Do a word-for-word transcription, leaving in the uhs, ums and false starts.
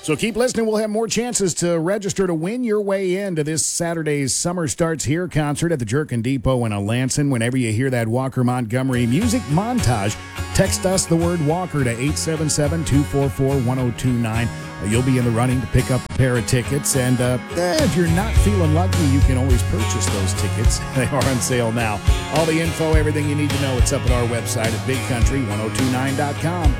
So keep listening. We'll have more chances to register to win your way into this Saturday's Summer Starts Here concert at the Jerkin Depot in Alanson. Whenever you hear that Walker Montgomery music montage, text us the word Walker to eight seven seven, two four four, one zero two nine. Uh, you'll be in the running to pick up a pair of tickets. And uh, eh, if you're not feeling lucky, you can always purchase those tickets. They are on sale now. All the info, everything you need to know, it's up at our website at big country ten twenty-nine dot com.